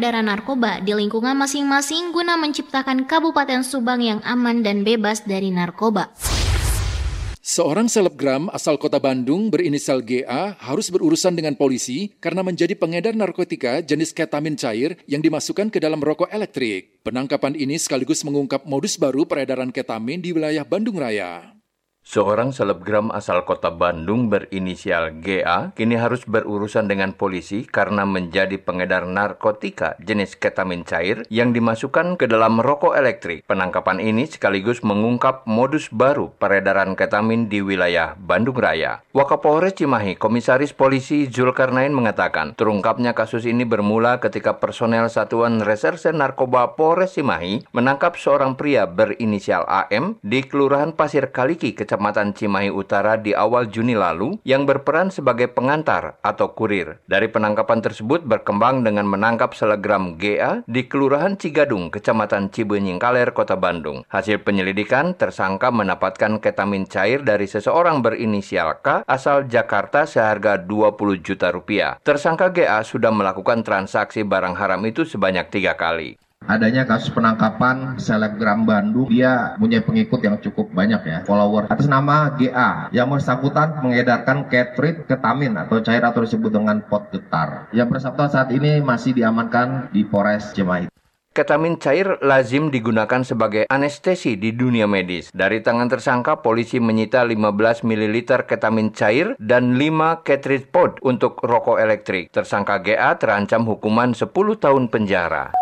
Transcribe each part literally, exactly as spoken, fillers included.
peredaran narkoba di lingkungan masing-masing guna menciptakan Kabupaten Subang yang aman dan bebas dari narkoba. Seorang selebgram asal kota Bandung berinisial G A harus berurusan dengan polisi karena menjadi pengedar narkotika jenis ketamin cair yang dimasukkan ke dalam rokok elektrik. Penangkapan ini sekaligus mengungkap modus baru peredaran ketamin di wilayah Bandung Raya. Seorang selebgram asal kota Bandung berinisial G A kini harus berurusan dengan polisi karena menjadi pengedar narkotika jenis ketamin cair yang dimasukkan ke dalam rokok elektrik. Penangkapan ini sekaligus mengungkap modus baru peredaran ketamin di wilayah Bandung Raya. Wakapolres Cimahi, Komisaris Polisi Zulkarnain mengatakan, terungkapnya kasus ini bermula ketika personel Satuan Reserse Narkoba Polres Cimahi menangkap seorang pria berinisial A M di Kelurahan Pasir Kaliki, Kecamatan Cimahi Utara di awal Juni lalu yang berperan sebagai pengantar atau kurir. Dari penangkapan tersebut berkembang dengan menangkap selegram G A di Kelurahan Cigadung, Kecamatan Cibenying Kaler, Kota Bandung. Hasil penyelidikan, tersangka mendapatkan ketamin cair dari seseorang berinisial K asal Jakarta seharga dua puluh juta rupiah. Tersangka G A sudah melakukan transaksi barang haram itu sebanyak tiga kali. Adanya kasus penangkapan selebgram Bandung, dia punya pengikut yang cukup banyak ya, follower atas nama G A yang bersangkutan mengedarkan ketrit ketamin atau cair atau disebut dengan pot getar. Yang bersangkutan saat ini masih diamankan di Polres Cimahi. Ketamin cair lazim digunakan sebagai anestesi di dunia medis. Dari tangan tersangka, polisi menyita lima belas mililiter ketamin cair dan lima cartridge pod untuk rokok elektrik. Tersangka G A terancam hukuman sepuluh tahun penjara.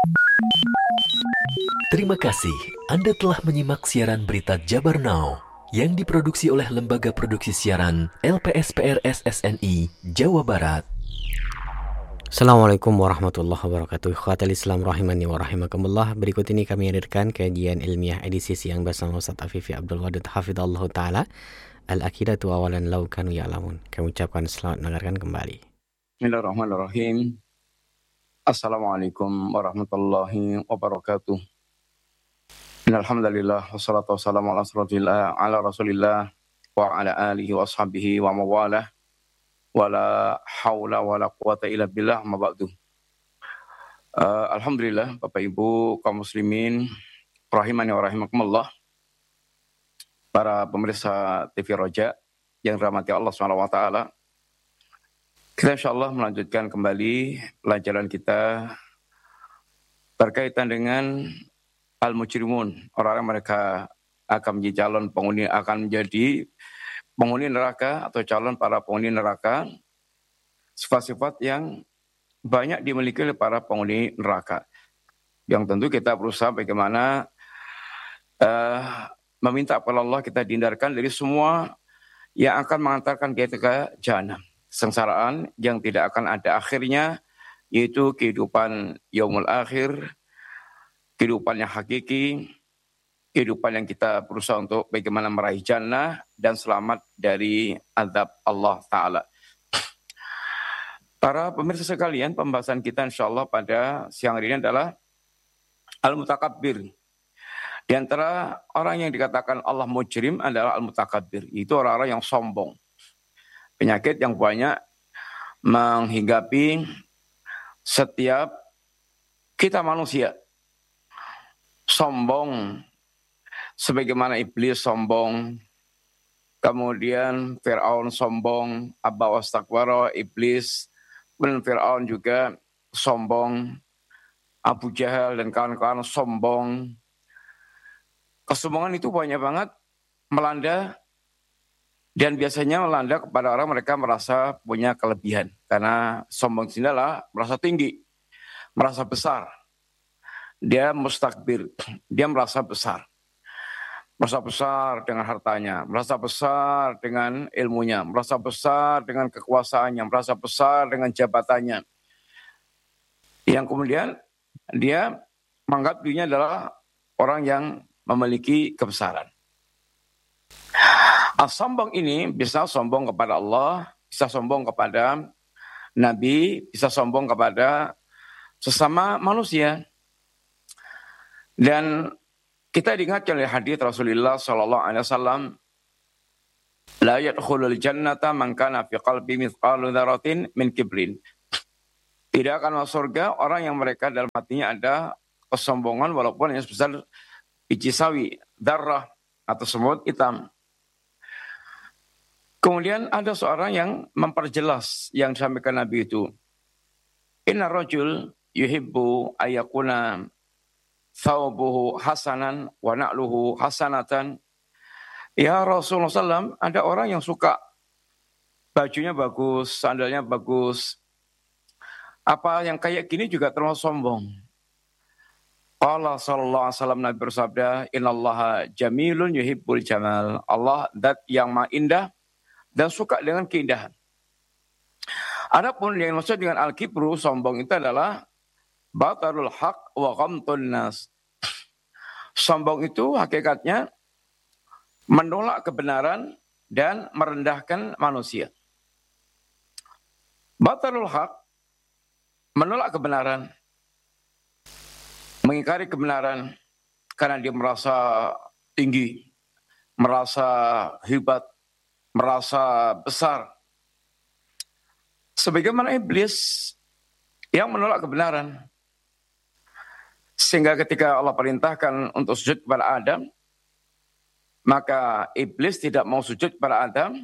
Terima kasih Anda telah menyimak siaran berita Jabar Now yang diproduksi oleh Lembaga Produksi Siaran L P S P R S S N I Jawa Barat. Assalamualaikum warahmatullahi wabarakatuh. Khawatir Islam rahimani wa rahimakumullah. Berikut ini kami hadirkan kajian ilmiah edisi siang bersama Ustaz Afifi Abdul Wadud hafidhallahu ta'ala. Al-Aqidatu awalan law kanu ya'lamun. Kami ucapkan selamat mendengarkan kembali. Bismillahirrahmanirrahim. Assalamualaikum warahmatullahi wabarakatuh. Alhamdulillah wassalatu wassalamu ala rasulillah ala rasulillah wa ala alihi wa ashabihi wa mawalah wala haula wala quwata illa billah ma ba'du. Uh, Alhamdulillah Bapak Ibu kaum muslimin rahimani wa rahimakumullah, para pemirsa T V Roja yang dirahmati Allah Subhanahu wa taala. Kita insyaallah melanjutkan kembali pelajaran kita berkaitan dengan al-mujrimun, orang-orang mereka akan menjadi calon penghuni, akan menjadi penghuni neraka atau calon para penghuni neraka, sifat-sifat yang banyak dimiliki oleh para penghuni neraka. Yang tentu kita berusaha bagaimana uh, meminta kepada Allah kita dihindarkan dari semua yang akan mengantarkan kita ke jahanam, kesengsaraan yang tidak akan ada akhirnya, yaitu kehidupan yaumul akhir, kehidupan yang hakiki, kehidupan yang kita berusaha untuk bagaimana meraih jannah dan selamat dari azab Allah Ta'ala. Para pemirsa sekalian, pembahasan kita insyaAllah pada siang hari ini adalah al-mutakabbir. Di antara orang yang dikatakan Allah mujrim adalah al-mutakabbir. Itu orang-orang yang sombong. Penyakit yang banyak menghinggapi setiap kita manusia. Sombong, sebagaimana iblis sombong, kemudian Fir'aun sombong, Aba wastakbara, iblis, kemudian Fir'aun juga sombong, Abu Jahal dan kawan-kawan sombong. Kesombongan itu banyak banget melanda, dan biasanya melanda kepada orang mereka merasa punya kelebihan. Karena sombong itu adalah merasa tinggi, merasa besar. Dia mustakbir, dia merasa besar. Merasa besar dengan hartanya, merasa besar dengan ilmunya, merasa besar dengan kekuasaannya, merasa besar dengan jabatannya. Yang kemudian dia menganggap dirinya adalah orang yang memiliki kebesaran. As-sombong ini bisa sombong kepada Allah, bisa sombong kepada Nabi, bisa sombong kepada sesama manusia. Dan kita diingatkan oleh hadis Rasulullah sallallahu alaihi wasallam, la yadkhulul jannata man kana fi qalbi mithqalu dzarratin min kibrin. Tidak akan masuk surga orang yang mereka dalam hatinya ada kesombongan walaupun yang sebesar biji sawi, darah atau semut hitam. Kemudian ada seorang yang memperjelas yang disampaikan Nabi itu. Inna rajul yuhibbu ayakuna thawbuhu hasanan wa na'luhu hasanatan. Ya Rasulullah shallallahu alaihi wasallam, ada orang yang suka bajunya bagus, sandalnya bagus. Apa yang kayak gini juga termasuk sombong. Allah sallallahu alaihi wasallam, Nabi bersabda, innallaha jamilun yuhibbul jamal. Allah zat yang maha indah dan suka dengan keindahan. Adapun yang maksud dengan al-kibru, sombong itu adalah batarul haq wa ghamtun nas. Sombong itu hakikatnya menolak kebenaran dan merendahkan manusia. Batarul haq, menolak kebenaran, mengingkari kebenaran karena dia merasa tinggi, merasa hebat, merasa besar. Sebagaimana iblis yang menolak kebenaran. Sehingga ketika Allah perintahkan untuk sujud kepada Adam, maka iblis tidak mau sujud kepada Adam.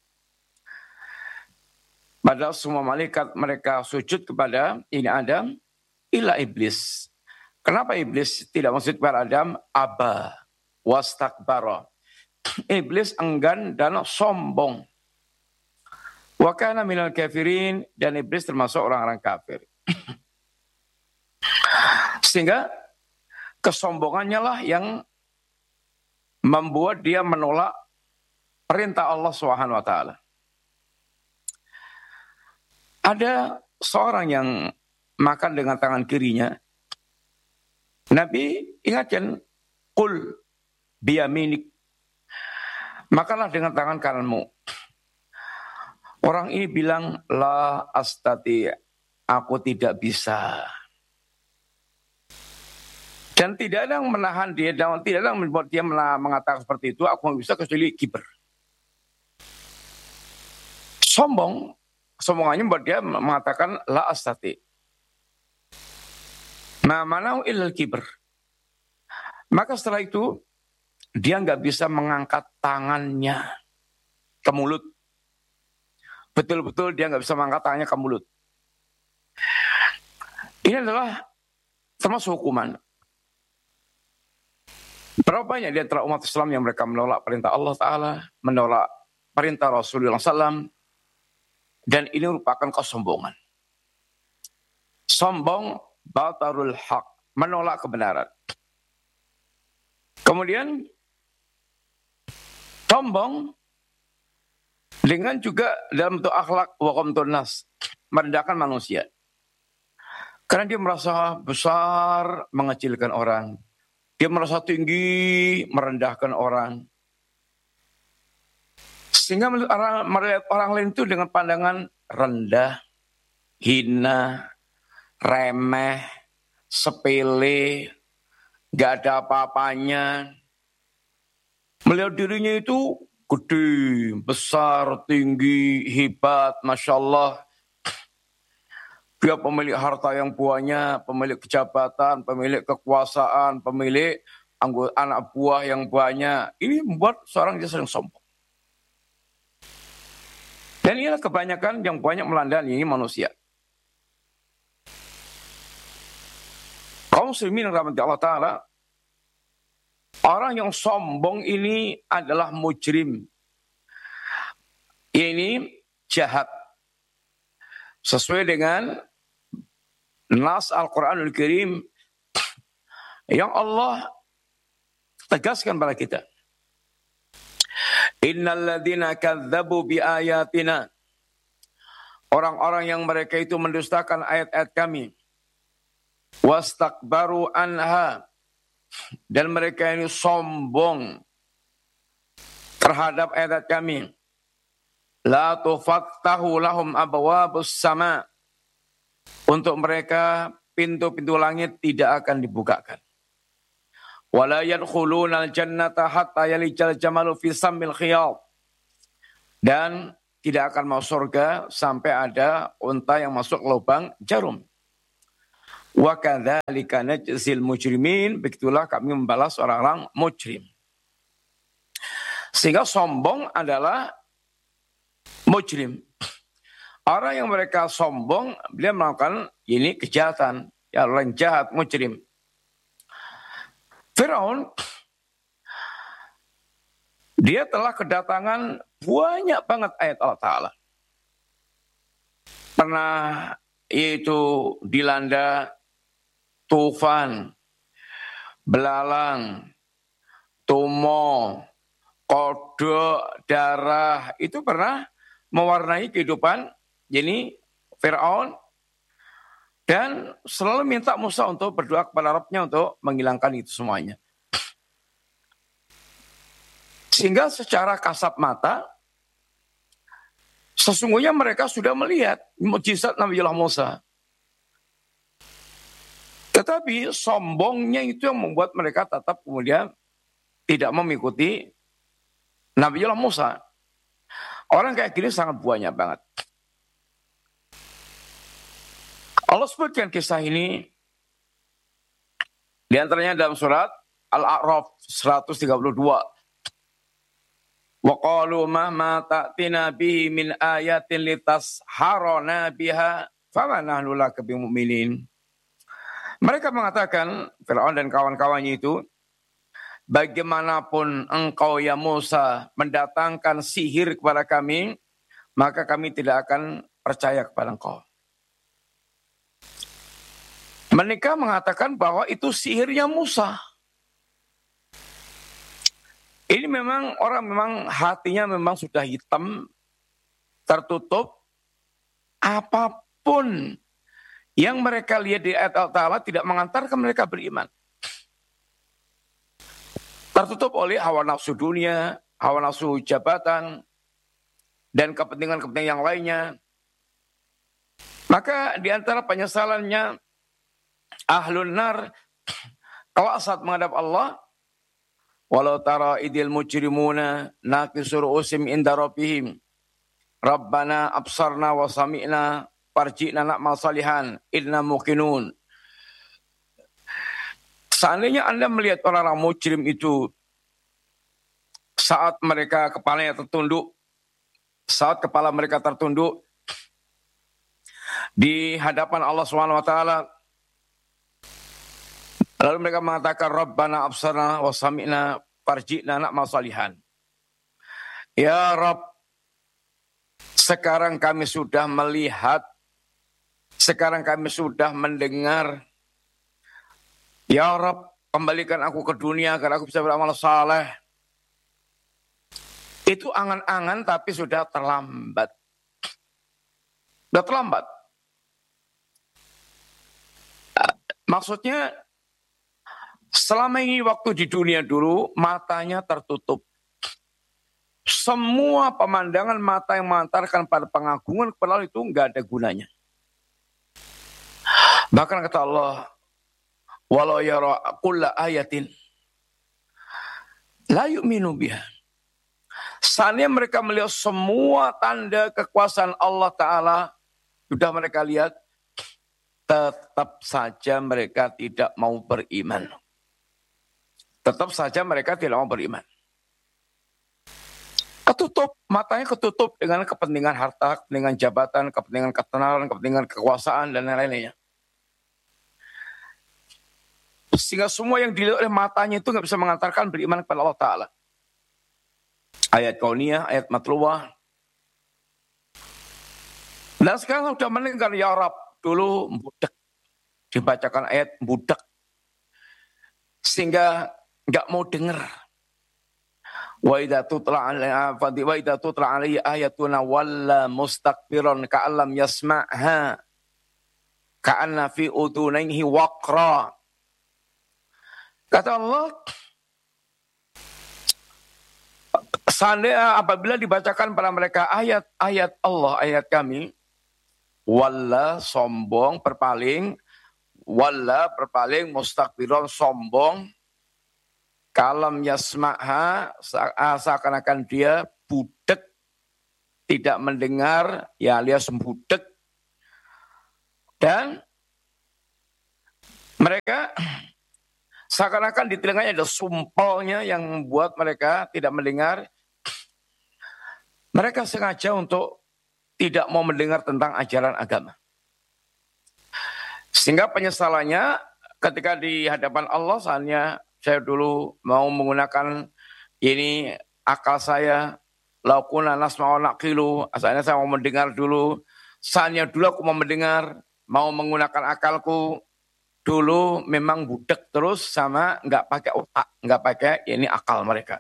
Padahal semua malaikat mereka sujud kepada ini Adam, illa iblis. Kenapa iblis tidak mau sujud kepada Adam? Aba wastakbara. Iblis enggan dan sombong. Wa kana minal kafirin, dan iblis termasuk orang-orang kafir. Sehingga kesombongannya lah yang membuat dia menolak perintah Allah subhanahu wa taala. Ada seorang yang makan dengan tangan kirinya. Nabi ingatkan, qul biyaminik, makanlah dengan tangan kananmu. Orang ini bilang, la astati, aku tidak bisa. Dan tidak ada yang menahan dia, dan tidak ada yang membuat dia mengatakan seperti itu, aku tidak bisa kecuali kiber. Sombong, sombongannya membuat dia mengatakan, la astati. Nah, manau illal kiber. Maka setelah itu, dia nggak bisa mengangkat tangannya ke mulut. Betul-betul dia nggak bisa mengangkat tangannya ke mulut. Ini adalah termasuk hukuman. Berapa banyak di antara umat Islam yang mereka menolak perintah Allah Ta'ala, menolak perintah Rasulullah shallallahu alaihi wasallam, dan ini merupakan kesombongan. Sombong, batarul haq, menolak kebenaran. Kemudian, sombong, dengan juga dalam bentuk akhlak wa qamtun nas, merendahkan manusia. Karena dia merasa besar, mengecilkan orang. Dia merasa tinggi, merendahkan orang. Sehingga melihat orang lain itu dengan pandangan rendah, hina, remeh, sepele, gak ada apa-apanya. Melihat dirinya itu gede, besar, tinggi, hebat, Masya Allah. Dia pemilik harta yang banyak, pemilik kejabatan, pemilik kekuasaan, pemilik anggota anak buah yang banyak. Ini membuat seorang dia sering sombong. Dan inilah kebanyakan yang banyak melanda ini manusia. Kaum muslimin yang rahmati Allah Ta'ala, orang yang sombong ini adalah mujrim. Ini jahat. Sesuai dengan nas Al-Quranul Karim yang Allah tegaskan pada kita. Innal ladzina kadzdzabu bi ayatina. Orang-orang yang mereka itu mendustakan ayat-ayat kami. Wastakbaru anha. Dan mereka ini sombong terhadap ayat kami. La tufattahu lahum abwabus sama. Untuk mereka pintu-pintu langit tidak akan dibukakan. Wala yadkhuluna al-jannata hatta yalijal jamalu fi sammil khiyat. Dan tidak akan masuk surga sampai ada unta yang masuk ke lubang jarum. Wa kadzalika najzil mujrimin, begitulah kami membalas orang-orang mujrim. Sehingga sombong adalah mujrim. Orang yang mereka sombong, dia melakukan ini kejahatan, ya orang jahat, mujrim. Firaun, dia telah kedatangan banyak banget ayat Allah Ta'ala. Pernah itu dilanda tufan, belalang, tumo, kodok, darah. Itu pernah mewarnai kehidupan ini Firaun. Dan selalu minta Musa untuk berdoa kepada Rabbnya untuk menghilangkan itu semuanya. Sehingga secara kasat mata, sesungguhnya mereka sudah melihat mukjizat Nabiullah Musa. Tetapi sombongnya itu yang membuat mereka tetap kemudian tidak mengikuti Nabiullah Musa. Orang kayak gini sangat banyak banget. Allah sebutkan kisah ini di antaranya dalam surat Al-A'raf seratus tiga puluh dua. Wa qalu ma ta'tina bihi min ayatin litasharana biha fama nahnu laka bimu'minin. Mereka mengatakan, Firaun dan kawan-kawannya itu, bagaimanapun engkau ya Musa mendatangkan sihir kepada kami, maka kami tidak akan percaya kepada engkau. Mereka mengatakan bahwa itu sihirnya Musa. Ini memang orang memang hatinya memang sudah hitam, tertutup. Apapun yang mereka lihat di ayat Allah Ta'ala tidak mengantarkan mereka beriman. Tertutup oleh hawa nafsu dunia, hawa nafsu jabatan, dan kepentingan-kepentingan yang lainnya. Maka di antara penyesalannya, ahlun nar, kalau saat menghadap Allah, walau tara idil mujrimuna nakisur usim inda rabbihim, Rabbana absarna wa sami'na, farji'na na'mal salihan, inna muqinun. Seandainya Anda melihat orang-orang mujrim itu saat mereka kepalanya tertunduk, saat kepala mereka tertunduk di hadapan Allah subhanahu wa taala, lalu mereka mengatakan Rabbana absarna wa sami'na farji'na na'mal salihan. Ya Rabb, sekarang kami sudah melihat, sekarang kami sudah mendengar. Ya Rabb, kembalikan aku ke dunia agar aku bisa beramal saleh. Itu angan-angan tapi sudah terlambat. Sudah terlambat. Maksudnya, selama ini waktu di dunia dulu, matanya tertutup. Semua pemandangan mata yang mengantarkan pada pengagungan kepada Allah itu enggak ada gunanya. Bahkan kata Allah, walau yara kulla ayatin la yu'minu biha. Seandainya mereka melihat semua tanda kekuasaan Allah Ta'ala, sudah mereka lihat, tetap saja mereka tidak mau beriman. Tetap saja mereka tidak mau beriman. Ketutup, matanya ketutup dengan kepentingan harta, kepentingan jabatan, kepentingan ketenaran, kepentingan kekuasaan, dan lain-lainnya. Sehingga semua yang dilihat oleh matanya itu nggak bisa mengantarkan beriman kepada Allah Ta'ala. Ayat kauniyah, ayat matluwah. Dan sekarang sudah mendengar ya Rab, dulu budak. Dibacakan ayat budak. Sehingga nggak mau dengar. Wa idza tutla alaihi wa idza tutla alaihi ayatuna walla mustakbiran ka'allam yasma'ha ka'anna fi udunaihi waqra. Kata Allah, seandainya apabila dibacakan pada mereka ayat-ayat Allah, ayat kami, walla sombong, berpaling, walla berpaling, mustakbiran sombong, kalam yasma'ha seakan-akan dia budak, tidak mendengar, ya alias budek. Dan mereka seakan-akan di telinganya ada sumpelnya yang membuat mereka tidak mendengar. Mereka sengaja untuk tidak mau mendengar tentang ajaran agama. Sehingga penyesalannya ketika di hadapan Allah, soalnya saya dulu mau menggunakan ini akal saya, laukuna nasma'u naqilu, asalnya saya mau mendengar dulu, saatnya dulu aku mau mendengar, mau menggunakan akalku, dulu memang budek terus sama nggak pakai otak, nggak pakai ini akal mereka.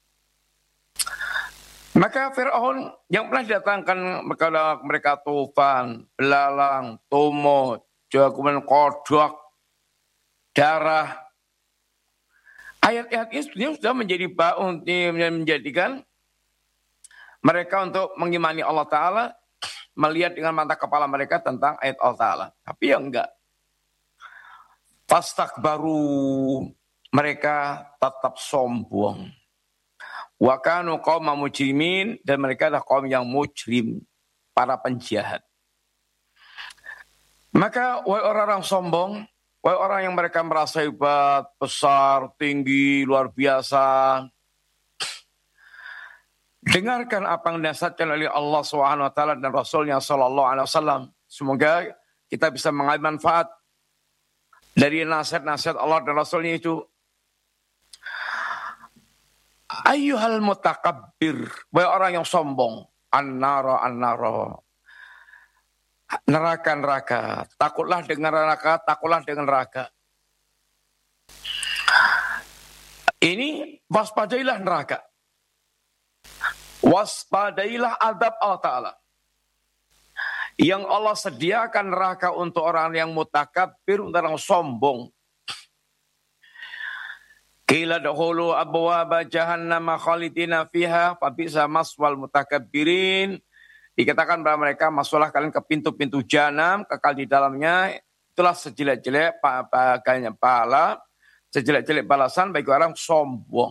Maka Fir'aun yang pernah didatangkan kepada mereka tufan, belalang, tumut, jagoan kodok, darah. Ayat-ayat ini sebenarnya sudah menjadi baun, menjadikan mereka untuk mengimani Allah Ta'ala, melihat dengan mata kepala mereka tentang ayat Allah Ta'ala. Tapi ya enggak. Fastakbaru, mereka tetap sombong. Wa kanu qauma mujrimin, dan mereka adalah kaum yang mujrim, para penjahat. Maka wahai orang-orang sombong, wahai orang yang mereka merasa hebat, besar, tinggi, luar biasa, dengarkan apa yang dinasihatkan oleh Allah Subhanahu wa taala dan Rasulnya sallallahu alaihi wasallam. Semoga kita bisa mengambil manfaat dari nasihat-nasihat Allah dan Rasulnya itu. Ayyuhal mutakabbir, wahai orang yang sombong, an-nara an-nara, neraka-neraka, takutlah dengan neraka, takutlah dengan neraka. Ini waspadailah neraka, waspadailah adab Allah Ta'ala, yang Allah sediakan neraka untuk orang yang mutakabbir, untuk orang sombong. Qila dkhulu abwaaba jahannam khalidina fiha fabisa maswal mutakabbirin. Dikatakan kepada mereka, masuklah kalian ke pintu-pintu jahanam, kekal di dalamnya. Itulah sejelek-jelek bagiannya pahala, sejelek-jelek balasan bagi orang sombong.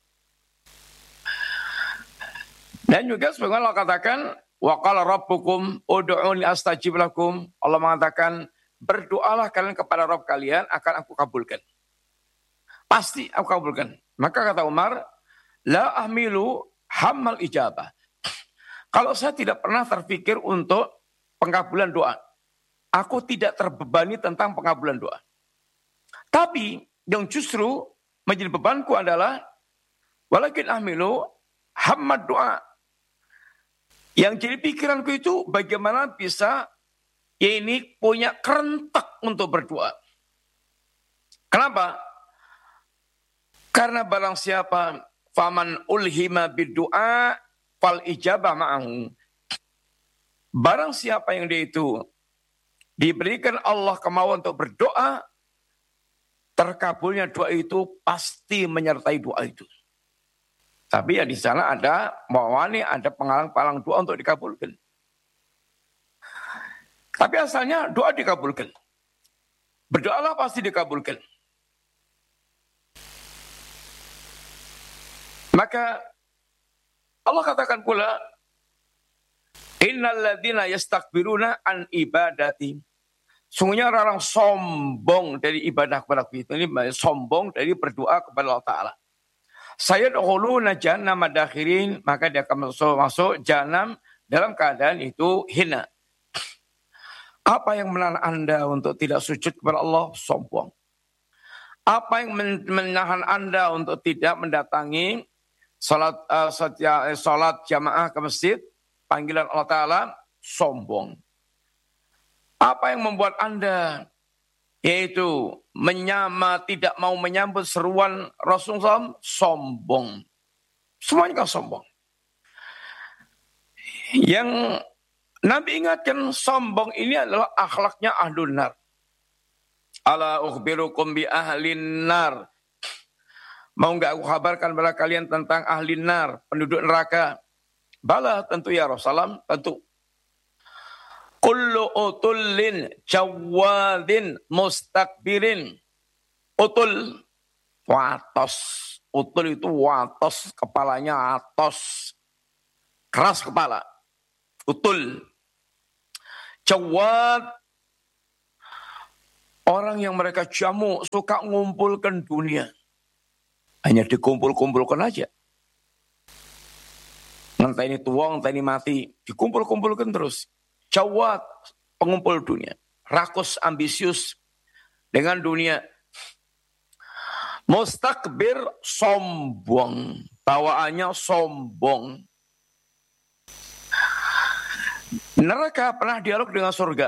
Dan juga sebagaimana Allah katakan, wa qala rabbukum ud'uni astajib lakum. Allah mengatakan, berdoalah kalian kepada Rabb kalian, akan aku kabulkan. Pasti aku kabulkan. Maka kata Umar, la ahmilu hammal ijabah. Kalau saya tidak pernah terpikir untuk pengabulan doa, aku tidak terbebani tentang pengabulan doa. Tapi yang justru menjadi bebanku adalah, walakin ahmilu hammad doa. Yang jadi pikiranku itu bagaimana bisa ini punya kerentak untuk berdoa. Kenapa? Karena barang siapa faman ulhima biddu'a fal ijabah ma'ahu. Barang siapa yang dia itu diberikan Allah kemauan untuk berdoa, terkabulnya doa itu pasti menyertai doa itu. Tapi ya di sana ada mawani, ada penghalang-penghalang doa untuk dikabulkan. Tapi asalnya doa dikabulkan. Berdoalah pasti dikabulkan. Maka Allah katakan pula, innal ladzina yastakbiruna an ibadati. Sungguhnya orang sombong dari ibadah kepada aku itu, ini sombong dari berdoa kepada Allah Ta'ala. Sayadkhuluna jahannama dakhirin, maka dia akan masuk, masuk jahanam dalam keadaan itu hina. Apa yang menahan Anda untuk tidak sujud kepada Allah? Sombong. Apa yang menahan Anda untuk tidak mendatangi Salat, uh, salat jamaah ke masjid, panggilan Allah Ta'ala, sombong. Apa yang membuat Anda, yaitu menyama, tidak mau menyambut seruan Rasulullah, sombong. Semuanya kan sombong. Yang Nabi ingatkan, sombong ini adalah akhlaknya ahlun nar. Ala ukhbirukum bi ahlin nar. Mau enggak aku kabarkan kepada kalian tentang ahli nar, penduduk neraka? Bala, tentu ya Rasulullah, tentu. Kullu utullin jawadin mustakbirin. Utul, watos. Utul itu watos, kepalanya atos. Keras kepala. tutul. Jawad, orang yang mereka jamu, suka ngumpulkan dunia. Hanya dikumpul-kumpulkan aja. Entah ini tua, entah ini mati. Dikumpul-kumpulkan terus. Jawad, pengumpul dunia. Rakus, ambisius dengan dunia. Mustakbir, sombong. Bawaannya sombong. Neraka pernah dialog dengan surga.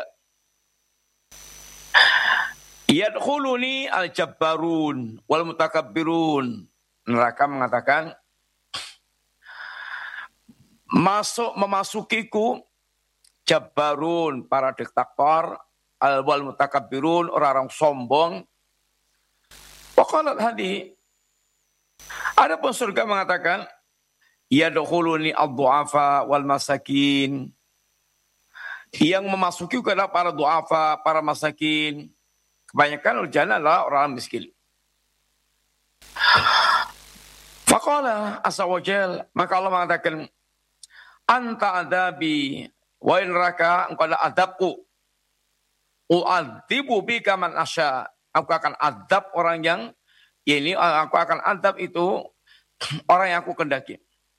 Yadkhuluni al-jabbarun wal mutakabbirun. Neraka mengatakan, masuk memasukiku jabbarun, para diktator, al wal mutakabbirun, orang-orang sombong. Waqalat hadi. Adapun surga mengatakan, yadkhuluni ad-du'afa wal masakin. Yang memasuki adalah para du'afa, para masakin. Kebanyakan urjana adalah orang miskin. Faqala azza wa jal, maka Allah mengatakan, anta adabi, wa in neraka engkau adalah adabku. U'adzibu bika man asya. Aku akan adab orang yang, ya ini aku akan adab itu orang yang aku kendaki.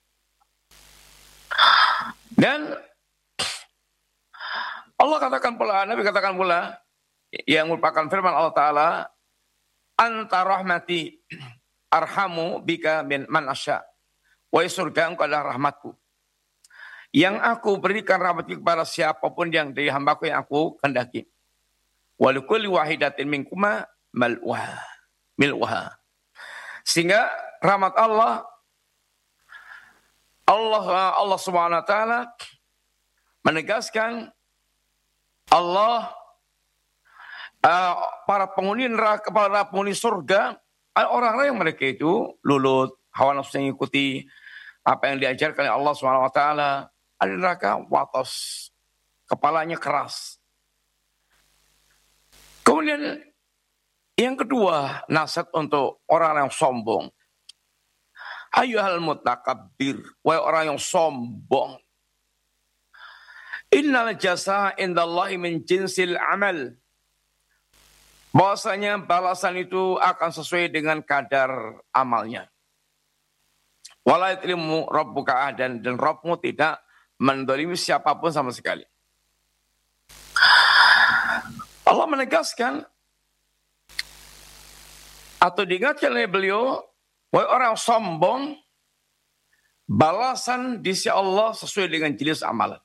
Dan Allah katakan pula, Nabi katakan pula, yang merupakan firman Allah Ta'ala, anta rahmati arhamu bika min man asya. Wahai surga, engkau adalah rahmatku. Yang aku berikan rahmatku kepada siapapun yang dari hambaku yang aku kendaki. Walikulli wahidatin minkuma mal'uha. Mil'uha. Sehingga rahmat Allah, Allah, Allah Subhanahu Wa Ta'ala menegaskan, Allah, Uh, para penghuni neraka, para penghuni surga, orang-orang yang mereka itu lulut, hawa nafsu yang mengikuti apa yang diajarkan oleh Allah subhanahu wa taala. Ada neraka watos, kepalanya keras. Kemudian yang kedua, nasihat untuk orang yang sombong. Ayyuhal mutakabbir, wahai orang yang sombong. Innal jazaa indallahi min jinsil amal. Bahwasanya balasan itu akan sesuai dengan kadar amalnya. Wala yadlimu rabbuka ahadan, dan Rabbmu tidak mendolimi siapapun sama sekali. Allah menegaskan atau diingatkan oleh beliau, wahai orang sombong, balasan di sisi Allah sesuai dengan jenis amalan.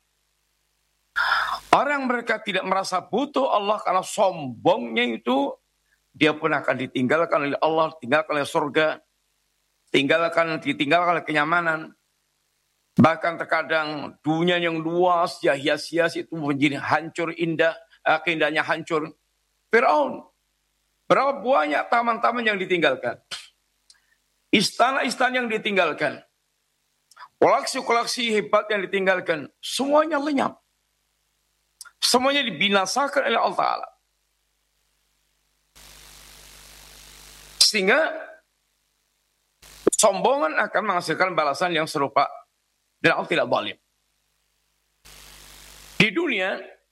Orang mereka tidak merasa butuh Allah karena sombongnya itu, dia pun akan ditinggalkan oleh Allah, tinggalkan oleh surga, tinggalkan, ditinggalkan oleh kenyamanan. Bahkan terkadang dunia yang luas, ya hias-hias itu menjadi hancur indah, eh, keindahannya hancur. Fir'aun, berapa banyak taman-taman yang ditinggalkan. Istana-istana yang ditinggalkan. Koleksi-koleksi hebat yang ditinggalkan. Semuanya lenyap. Semuanya dibinasakan oleh Allah Ta'ala. Sehingga sombongan akan menghasilkan balasan yang serupa. Dan Allah tidak zalim. Di dunia,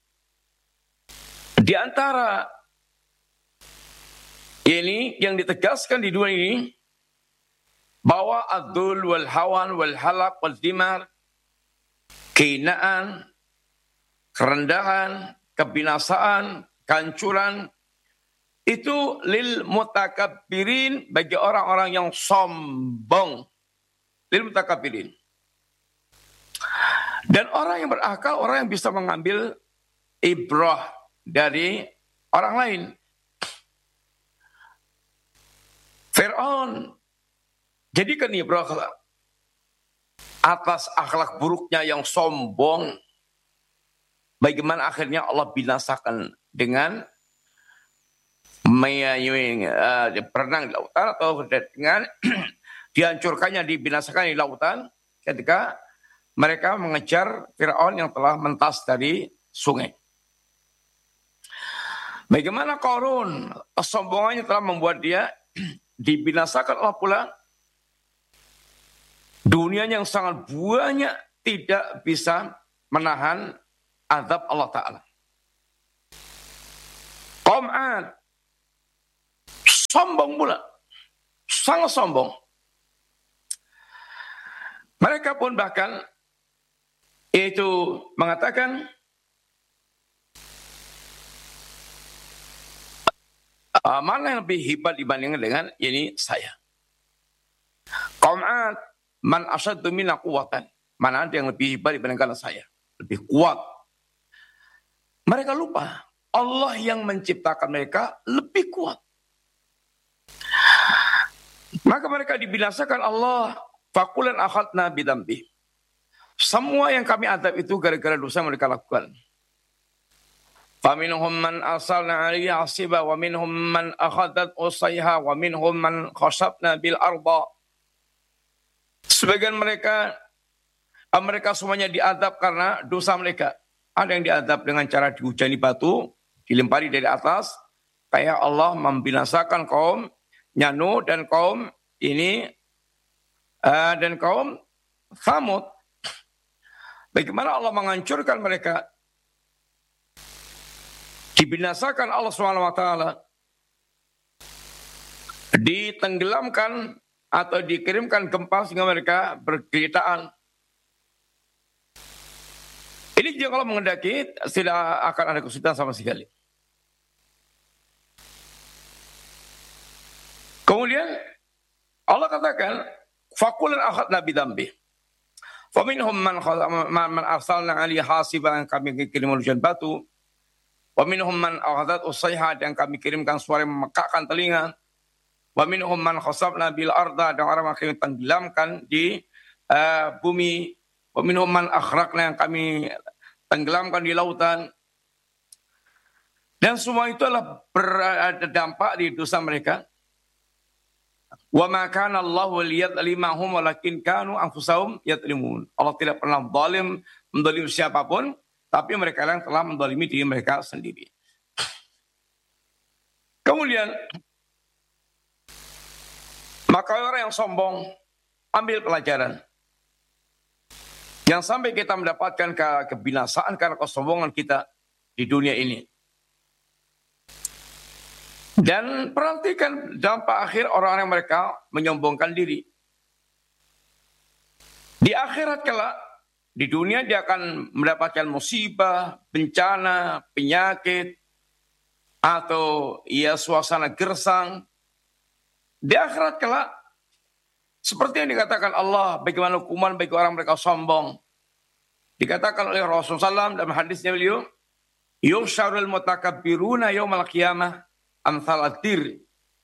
di antara ini yang ditegaskan di dunia ini, bahwa adul wal hawan wal halak wal dimar, kehinaan, kerendahan, kebinasaan, kehancuran, itu lil mutakabbirin, bagi orang-orang yang sombong. Lil mutakabbirin. Dan orang yang berakal, orang yang bisa mengambil ibrah dari orang lain. Fir'aun jadikan ibrah atas akhlak buruknya yang sombong. Bagaimana akhirnya Allah binasakan dengan uh, berenang di lautan, atau dengan dihancurkannya, dibinasakan di lautan ketika mereka mengejar Fir'aun yang telah mentas dari sungai. Bagaimana Qarun, kesombongannya telah membuat dia dibinasakan Allah pula. Dunia yang sangat banyak tidak bisa menahan azab Allah Ta'ala. Kaum Ad sombong pula, sangat sombong. Mereka pun bahkan itu mengatakan, Uh, mana yang lebih hebat dibandingkan dengan ini saya. Kaum Ad, man asyaddu minna quwwatan. Mana ada yang lebih hebat dibandingkan saya, lebih kuat. Mereka lupa Allah yang menciptakan mereka lebih kuat. Maka mereka dibinasakan Allah. Faqulan akhadna bidambi. Semua yang kami adab itu gara-gara dosa yang mereka lakukan. فَمِنْهُمْ مَنْ أَرْسَلْنَا عَلَيْهِ حَاصِبًا وَمِنْهُمْ مَنْ أَخَذَتْهُ الصَّيْحَةُ وَمِنْهُمْ مَنْ خَسَفْنَا بِالْأَرْضِ. Sebagian mereka, mereka semuanya diadab karena dosa mereka. Ada yang diadab dengan cara dihujani batu, dilempari dari atas, kayak Allah membinasakan kaum Nuh dan kaum ini uh, dan kaum Thamud. Bagaimana Allah menghancurkan mereka? Dibinasakan Allah subhanahu wa taala, ditenggelamkan atau dikirimkan gempa sehingga mereka bergelitaan. Ini juga kalau mengendaki tidak akan ada kesulitan sama sekali. Kemudian Allah katakan, faqulan akhadna bidambi. Faminhum man man arsalna 'alaihi hasiban, kami kirim hujan batu. Wa minhum man akhadhat usayha, yang kami kirimkan suara yang memekakkan telinga. Wa minhum man khasafna bil arda, dan orang yang kami tenggelamkan di uh, bumi. Wa minhum man akhraqna, yang kami tenggelamkan di lautan. Dan semua itu adalah berdampak di dosa mereka. Wa ma kana Allahu liyadlimahum walakin kanu anfusahum yadlimun. Allah tidak pernah zalim, menzalim siapapun, tapi mereka yang telah menzalimi diri mereka sendiri. Kemudian, maka orang yang sombong, ambil pelajaran. Yang sampai kita mendapatkan ke kebinasaan karena kesombongan kita di dunia ini. Dan perhatikan dampak akhir orang-orang mereka menyombongkan diri. Di akhirat kelak, di dunia dia akan mendapatkan musibah, bencana, penyakit, atau ya suasana gersang. Di akhirat kelak, seperti yang dikatakan Allah, bagaimana hukuman bagi orang mereka sombong. Dikatakan oleh Rasulullah shallallahu alaihi wasallam dalam hadisnya beliau, yuhsyarul mutakabbiruna yaumal qiyamah amthal ad-dir.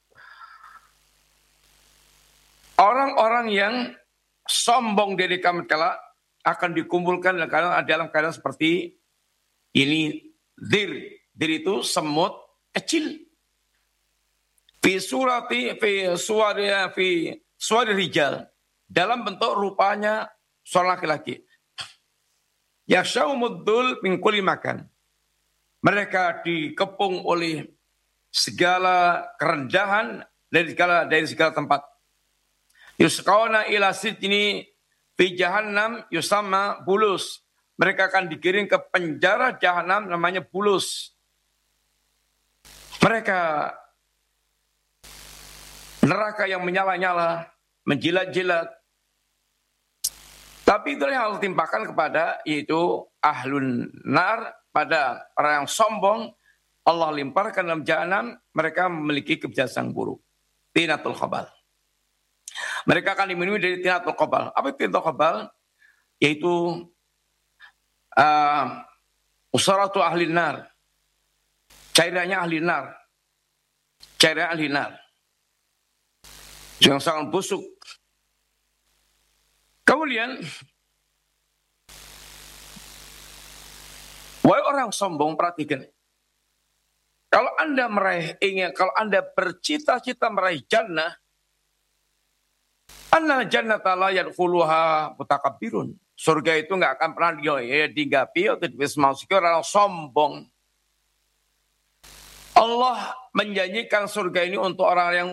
Orang-orang yang sombong dari kiamat kelak akan dikumpulkan dalam keadaan, dalam keadaan seperti ini. Dir, dir itu semut kecil. Fi surati fi suwari fi suwari rijal, dalam bentuk rupanya seorang laki-laki. Yasyaumuddul min kulli makan. Mereka dikepung oleh segala kerendahan dari segala dari segala tempat. Yusqauna ila sijni fi jahannam yusamma bulus. Mereka akan digiring ke penjara jahanam namanya bulus. Mereka neraka yang menyala-nyala, menjilat-jilat. Tapi itu yang harus timpakan kepada yaitu ahlun nar, pada orang yang sombong. Allah limparkan dalam jahanam, mereka memiliki kebiasaan buruk. Tinatul khabal. Mereka akan diminumi dari tinatul khabal. Apa itu tinatul khabal? Yaitu uh, usaratu ahli nar. Cairannya ahli nar. Cairan ahli nar. Yang sangat busuk. Kemudian, wahai orang sombong, perhatikan. Kalau Anda meraih ingin, kalau Anda bercita-cita meraih jannah, Anna jannata la yadkhuluha mutakabbirun. Surga itu enggak akan pernah digapi atau dimasuki orang sombong. Allah menjanjikan surga ini untuk orang yang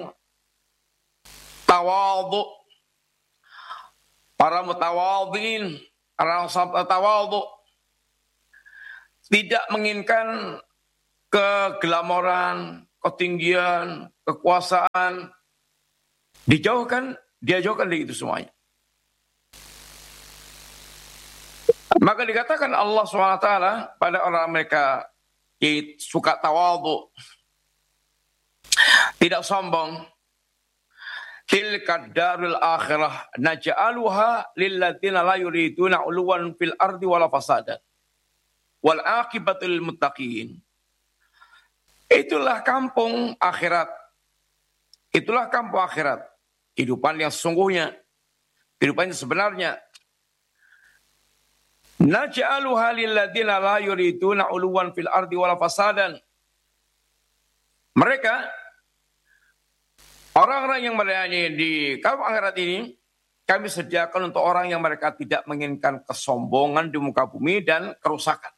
tawadhu. Para mutawadhin, orang tawadhu, tidak menginginkan keglamoran, ketinggian, kekuasaan. Dijauhkan, dia jauhkan dari itu semuanya. Maka dikatakan Allah subhanahu wa taala pada orang mereka yang suka tawadhu, tidak sombong. Tilka darul akhirah naj'aluha lilladzina la yuriduna 'uluwan fil ardi wala fasadan. Wal aqibatu lil muttaqin. Itulah kampung akhirat. Itulah kampung akhirat. Kehidupan yang sesungguhnya. Kehidupan yang sebenarnya. Naj'aluha lilladzina la yuriduna 'uluwan fil ardi wala fasadan. Mereka orang-orang yang berada di kampung akhirat ini kami sediakan untuk orang yang mereka tidak menginginkan kesombongan di muka bumi dan kerusakan.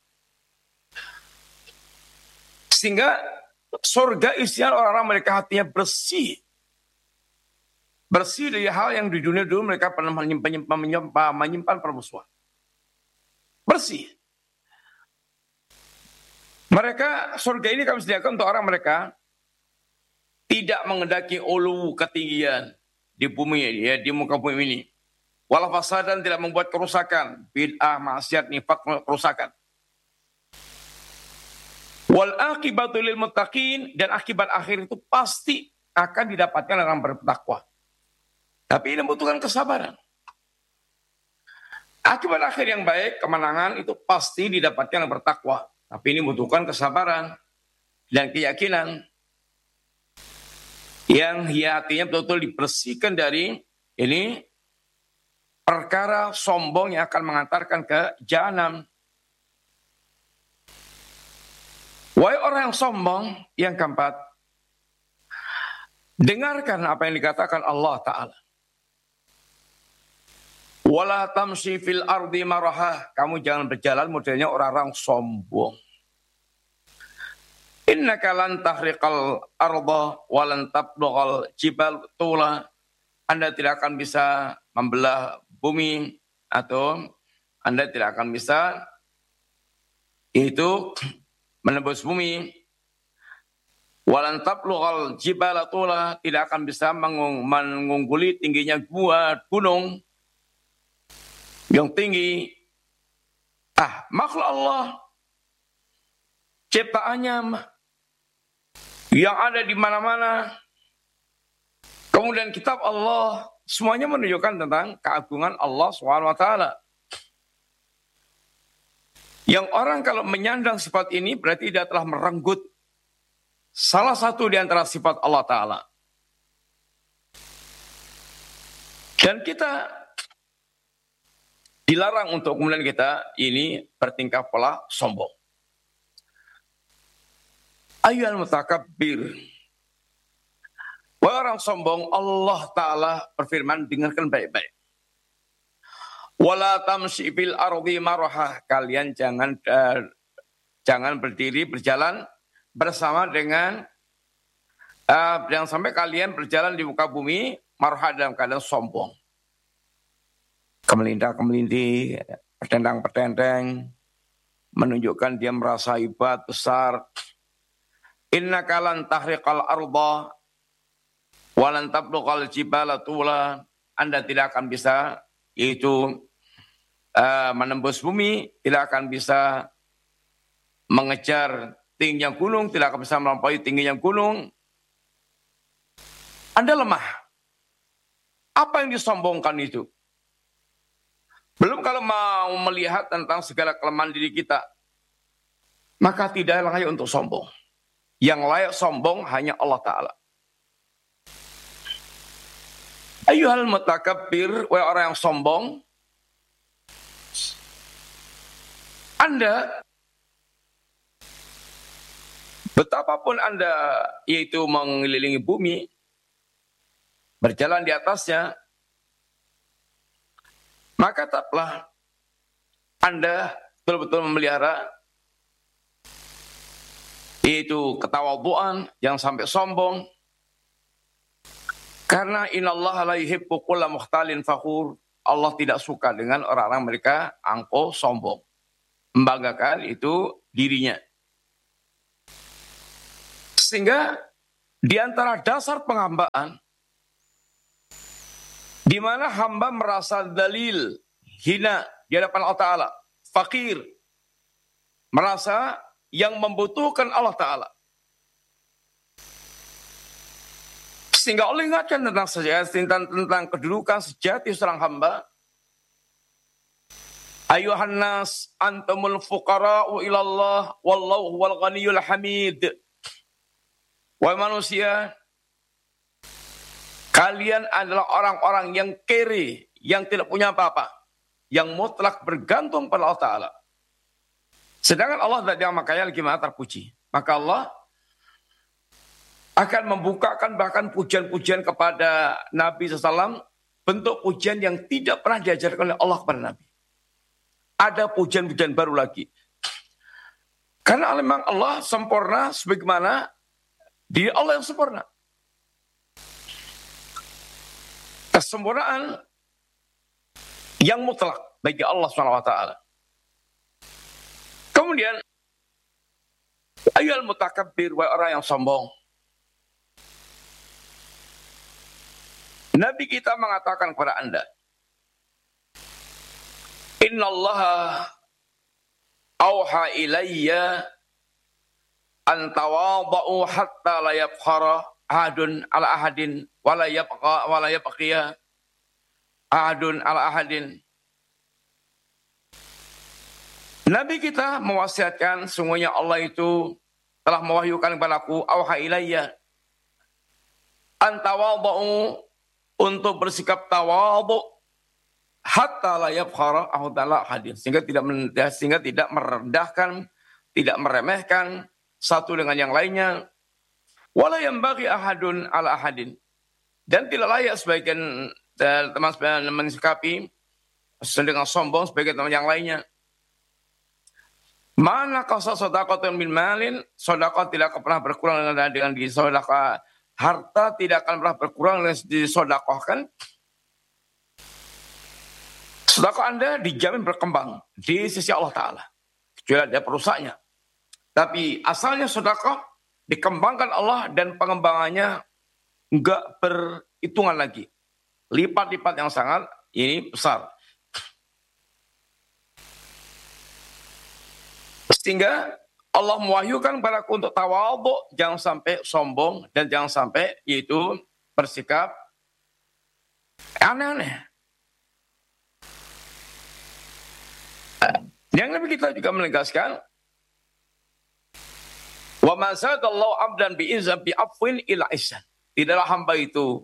Sehingga surga isinya orang-orang mereka hatinya bersih. Bersih dari hal yang di dunia dulu mereka pernah menyimpan, menyimpan, menyimpan permusuhan. Bersih. Mereka, surga ini kami sediakan untuk orang mereka tidak mengendaki ulu ketinggian di bumi ini, ya, di muka bumi ini. Walau fasadan tidak membuat kerusakan, bid'ah, maksiat, nifak, kerusakan. Wal akibatu lil muttaqin, dan akibat akhir itu pasti akan didapatkan orang bertakwa. Tapi ini membutuhkan kesabaran. Akibat akhir yang baik, kemenangan itu pasti didapatkan orang bertakwa. Tapi ini membutuhkan kesabaran dan keyakinan yang hatinya betul-betul dibersihkan dari ini perkara sombong yang akan mengantarkan ke jahanam. Wahai orang yang sombong, yang keempat, dengarkan apa yang dikatakan Allah Ta'ala. Wala tamshi fil ardi marahah. Kamu jangan berjalan modelnya orang-orang sombong. Innaka lan tahriqal arda wa lan tablughal jibal tula. Anda tidak akan bisa membelah bumi atau Anda tidak akan bisa itu menembus bumi. Wa lan tablughal jibal tula, tidak akan bisa mengung, mengungguli tingginya gua gunung yang tinggi. Ah, makhluk Allah ciptaannya yang ada di mana-mana. Kemudian kitab Allah semuanya menunjukkan tentang keagungan Allah subhanahu wa taala. Yang orang kalau menyandang sifat ini berarti dia telah merenggut salah satu di antara sifat Allah Ta'ala. Dan kita dilarang untuk kemudian kita ini bertingkah pola sombong. Ayyuhal mutakabbir. Wahai orang sombong, Allah Ta'ala berfirman, dengarkan baik-baik. Wala tamshi fil ardi marahah. Kalian jangan uh, jangan berdiri berjalan bersama dengan uh, jangan sampai kalian berjalan di muka bumi marahah dalam keadaan sombong. Kemelindah-kemelindih, pertendang-pertendang, menunjukkan dia merasa hebat, besar. Innaka lan tahriqal arda wa lan tablughal jibala tula. Anda tidak akan bisa yaitu uh, menembus bumi, tidak akan bisa mengejar tingginya gunung, tidak akan bisa melampaui tingginya gunung. Anda lemah. Apa yang disombongkan itu? Belum kalau mau melihat tentang segala kelemahan diri kita, maka tidak layak untuk sombong. Yang layak sombong hanya Allah Ta'ala. Ayyuhal mutakabbir, wahai orang yang sombong, Anda, betapapun Anda yaitu mengelilingi bumi, berjalan di atasnya, maka tetaplah Anda betul-betul memelihara yaitu ketawadhuan, jangan sampai sombong. Karena innallaha la yuhibbu kulla mukhtalin fakhur. Allah tidak suka dengan orang-orang mereka angkuh sombong. membanggakan itu dirinya. Sehingga di antara dasar penghambaan, di mana hamba merasa dalil, hina di hadapan Allah Ta'ala, fakir, merasa yang membutuhkan Allah Ta'ala. Sehingga Allah ingatkan tentang sejati, tentang, tentang kedudukan sejati seorang hamba. Ayuhan nas antumul fuqara'u ilallah wallahu huwal ghaniyul hamid. Wahai manusia, kalian adalah orang-orang yang kere, yang tidak punya apa-apa, yang mutlak bergantung pada Allah Ta'ala. Sedangkan Allah tidak makanya lagi maha terpuji. Maka Allah akan membukakan bahkan pujian-pujian kepada Nabi shallallahu alaihi wasallam, bentuk pujian yang tidak pernah diajarkan oleh Allah kepada Nabi. Ada pujian-pujian baru lagi. Karena memang Allah sempurna sebagaimana diri Allah yang sempurna. Kesempurnaan yang mutlak bagi Allah subhanahu wa taala. Kemudian, ayyuhal mutakabbir, wa orang yang sombong. Nabi kita mengatakan kepada Anda, Inna Allah awha ilayya an tawada'u hatta la yabkhara ahadun ala ahadin wa la yabqa wa la yabqiya ahadun ala ahadin. Nabi kita mewasiatkan, sungguhnya Allah itu telah mewahyukan kepadaku, awha ilayya an tawada'u, untuk bersikap tawadhu hatta la yabkhara ahadala hadin, sehingga tidak sehingga tidak merendahkan, tidak meremehkan satu dengan yang lainnya. Wala yanbaghi ahadun ala ahadin, dan tidak layak sebagian teman mensikapi dengan sombong sebagai teman yang lainnya. Mana qasa sadaqatun min malin, sedekah tidak pernah berkurang dengan dengan sedekah. Harta tidak akan pernah berkurang dengan disedekahkan. Sedekah Anda dijamin berkembang di sisi Allah Ta'ala, kecuali ada perusaknya. Tapi asalnya sedekah dikembangkan Allah, dan pengembangannya enggak berhitungan lagi. Lipat-lipat yang sangat ini besar. Sehingga Allah mewahyukan kepadaku untuk tawadhu, jangan sampai sombong dan jangan sampai yaitu bersikap aneh-aneh. Yang Nabi kita juga menegaskan, wa ma zadallahu 'abdan bi izzan bi afwin ila ihsan. Tidaklah hamba itu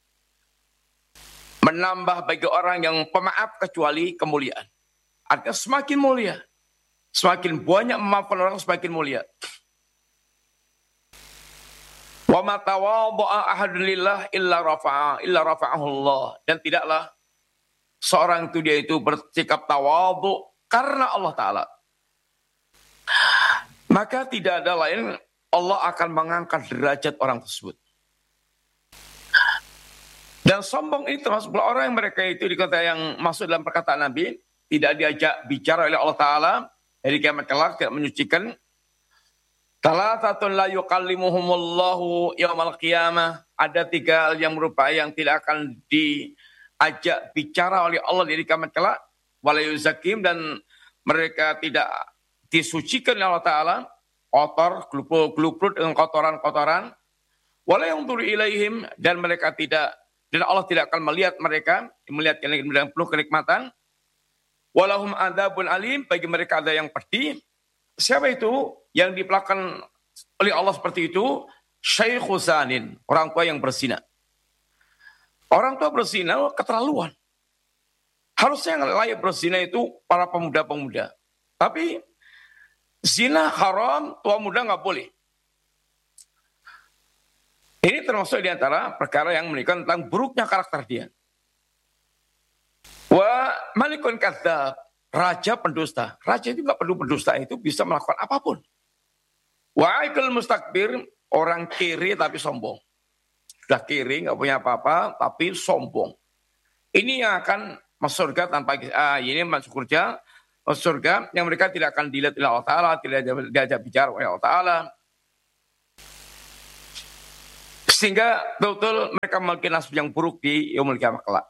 menambah bagi orang yang pemaaf kecuali kemuliaan. Artinya semakin mulia, semakin banyak memaafkan orang, semakin mulia. Wa ma tawadha'a ahadun lillah illa rafa'a illa rafa'ahu Allah. Dan tidaklah seorang itu dia itu bersikap tawadhu karena Allah Ta'ala, maka tidak ada lain, Allah akan mengangkat derajat orang tersebut. Dan sombong ini termasuk orang yang mereka itu dikata yang masuk dalam perkataan Nabi, tidak diajak bicara oleh Allah Ta'ala dari kiamat kelak, tidak menyucikan. Talatatun la yukallimuhumullahu yaumal qiyamah. Ada tiga hal yang merupakan yang tidak akan diajak bicara oleh Allah dari kiamat kelak. Wala yuzakim, dan mereka tidak disucikan oleh Allah Ta'ala, kotor, geluprut dengan kotoran-kotoran. Wala yanzuru ilaihim, dan mereka tidak, dan Allah tidak akan melihat mereka, melihat yang penuh kenikmatan. Walahum adzabun alim, bagi mereka ada yang pedih. Siapa itu yang diperlakukan oleh Allah seperti itu? Syaikhu zanin, orang tua yang berzina. Orang tua berzina keterlaluan. Harusnya yang layak berzina itu para pemuda-pemuda. Tapi zina haram, tua muda nggak boleh. Ini termasuk di antara perkara yang menunjukkan tentang buruknya karakter dia. Wa malikun kadzdzab, raja pendusta. Raja itu nggak perlu pendusta, itu bisa melakukan apapun. Wa aikal mustakbir, orang kiri tapi sombong. Sudah kiri, nggak punya apa-apa, tapi sombong. Ini yang akan masuk surga tanpa ah, ini masuk surga masuk surga yang mereka tidak akan dilihat oleh Allah Ta'ala, tidak diajak bicara oleh Allah Ta'ala. Sehingga betul-betul mereka memiliki nasib yang buruk di yaumul qiyamah kelak.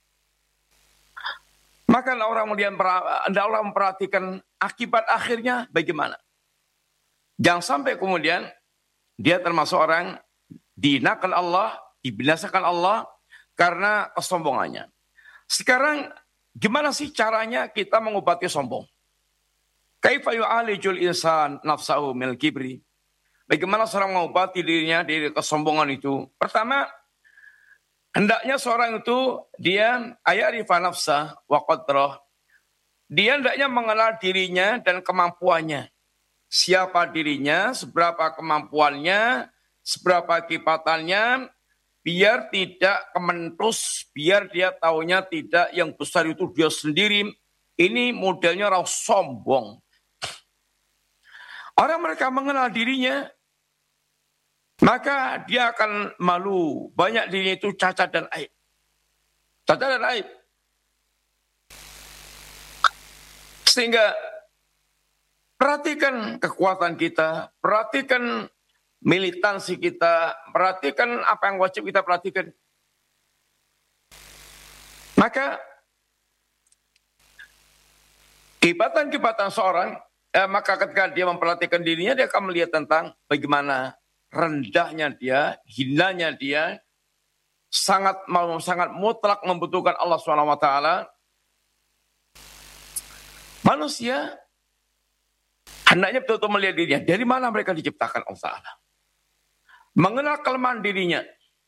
Maka orang kemudian hendaklah memperhatikan akibat akhirnya bagaimana. Jangan sampai kemudian dia termasuk orang dihinakan Allah, dibinasakan Allah karena kesombongannya. Sekarang gimana sih caranya kita mengobati sombong? Kaifa yu'alijul insan nafsahu minal kibri? Bagaimana seorang mengobati dirinya dari kesombongan itu? Pertama, hendaknya seorang itu dia ayarifa nafsah wa qadrah. Dia hendaknya mengenal dirinya dan kemampuannya. Siapa dirinya, seberapa kemampuannya, seberapa kipatannya, biar tidak kementus, biar dia taunya tidak yang besar itu dia sendiri. Ini modelnya orang sombong. Orang mereka mengenal dirinya, maka dia akan malu. Banyak dirinya itu cacat dan aib. Cacat dan aib. Sehingga perhatikan kekuatan kita, perhatikan militansi kita, perhatikan apa yang wajib kita perhatikan. Maka kehebatan-kehebatan seorang, eh, maka ketika dia memperhatikan dirinya, dia akan melihat tentang bagaimana rendahnya dia, hinanya dia, sangat mau sangat mutlak membutuhkan Allah subhanahu wa taala. Manusia hendaknya betul-betul melihat dirinya. Dari mana mereka diciptakan Allah Ta'ala. Mengenal kelemahan dirinya.